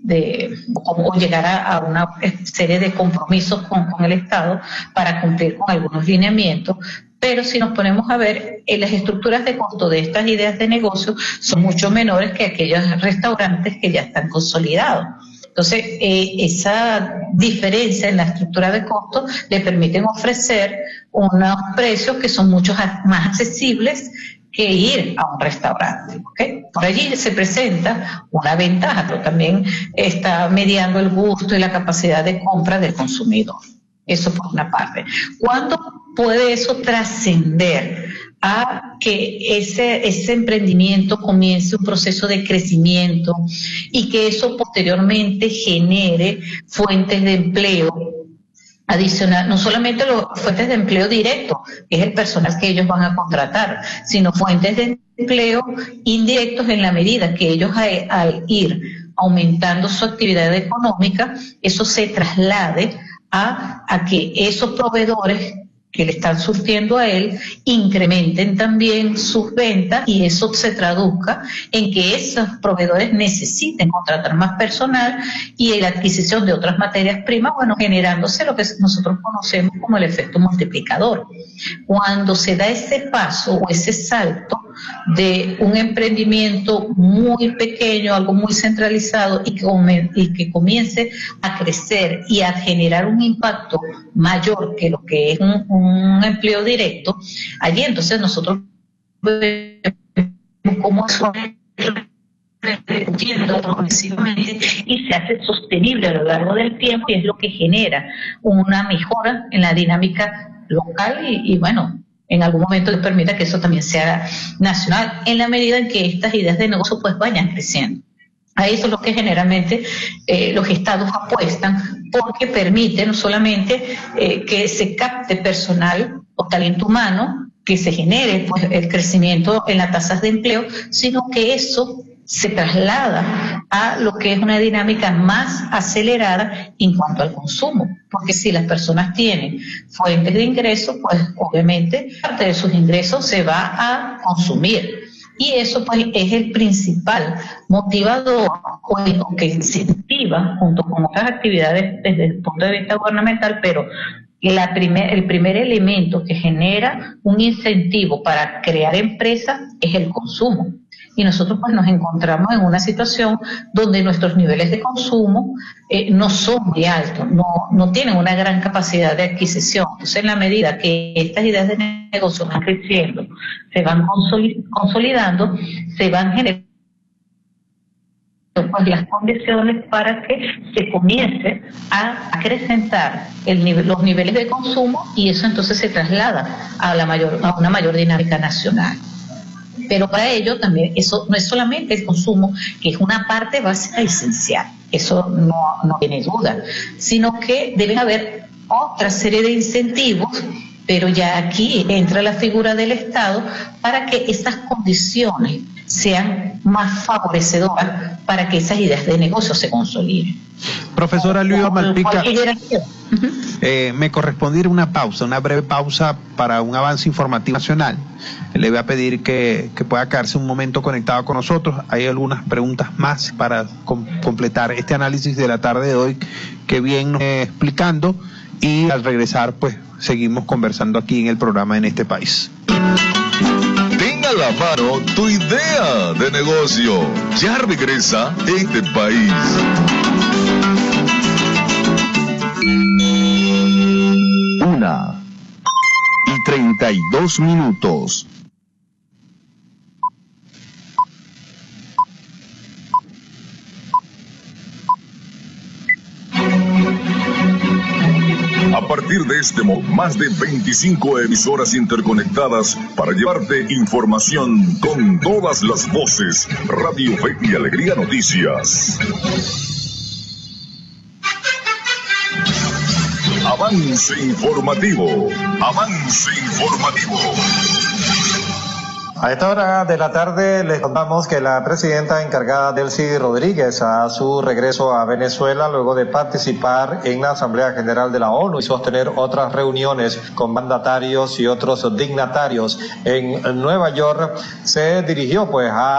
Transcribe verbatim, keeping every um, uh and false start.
de o llegar a, a una serie de compromisos con, con el Estado para cumplir con algunos lineamientos. Pero si nos ponemos a ver, eh, las estructuras de costo de estas ideas de negocio son mucho menores que aquellos restaurantes que ya están consolidados. Entonces, eh, esa diferencia en la estructura de costos le permiten ofrecer unos precios que son mucho más accesibles que ir a un restaurante, ¿okay? Por allí se presenta una ventaja, pero también está mediando el gusto y la capacidad de compra del consumidor. Eso por una parte. ¿Cuándo puede eso trascender a que ese, ese emprendimiento comience un proceso de crecimiento y que eso posteriormente genere fuentes de empleo adicional? No solamente los fuentes de empleo directo, que es el personal que ellos van a contratar, sino fuentes de empleo indirectos en la medida que ellos al, al ir aumentando su actividad económica, eso se traslade a, a que esos proveedores que le están surtiendo a él incrementen también sus ventas y eso se traduzca en que esos proveedores necesiten contratar más personal y en la adquisición de otras materias primas, bueno, generándose lo que nosotros conocemos como el efecto multiplicador. Cuando se da ese paso o ese salto de un emprendimiento muy pequeño, algo muy centralizado y que, y que comience a crecer y a generar un impacto mayor que lo que es un, un empleo directo, allí entonces nosotros vemos cómo eso progresivamente y se hace sostenible a lo largo del tiempo y es lo que genera una mejora en la dinámica local y, y bueno, en algún momento les permita que eso también sea nacional en la medida en que estas ideas de negocio pues vayan creciendo. A eso es lo que generalmente eh, los estados apuestan porque permite no solamente eh, que se capte personal o talento humano, que se genere pues, el crecimiento en las tasas de empleo, sino que eso se traslada a lo que es una dinámica más acelerada en cuanto al consumo, porque si las personas tienen fuentes de ingresos, pues obviamente parte de sus ingresos se va a consumir. Y eso pues es el principal motivador o que incentiva junto con otras actividades desde el punto de vista gubernamental, pero la primer, el primer elemento que genera un incentivo para crear empresas es el consumo. Y nosotros pues nos encontramos en una situación donde nuestros niveles de consumo eh, no son muy altos, no, no tienen una gran capacidad de adquisición. Entonces, en la medida que estas ideas de negocio van creciendo, se van consolidando, se van generando pues, las condiciones para que se comience a acrecentar el nivel, los niveles de consumo y eso entonces se traslada a, la mayor, a una mayor dinámica nacional. Pero para ello también eso no es solamente el consumo, que es una parte básica y esencial, eso no, no tiene duda, sino que deben haber otra serie de incentivos, pero ya aquí entra la figura del Estado para que esas condiciones sean más favorecedoras para que esas ideas de negocio se consoliden. Profesora Luisa Malpica, eh, me corresponde una pausa, una breve pausa para un avance informativo nacional. Le voy a pedir que, que pueda quedarse un momento conectado con nosotros. Hay algunas preguntas más para com completar este análisis de la tarde de hoy que bien nos está explicando y al regresar pues seguimos conversando aquí en el programa En Este País. Tenga a la mano tu idea de negocio. Ya regresa Este País. Una y treinta y dos minutos. A partir de este momento, más de veinticinco emisoras interconectadas para llevarte información con todas las voces. Radio Fe y Alegría Noticias. Avance informativo. Avance informativo. A esta hora de la tarde les contamos que la presidenta encargada Delcy Rodríguez a su regreso a Venezuela luego de participar en la Asamblea General de la ONU y sostener otras reuniones con mandatarios y otros dignatarios en Nueva York, se dirigió pues a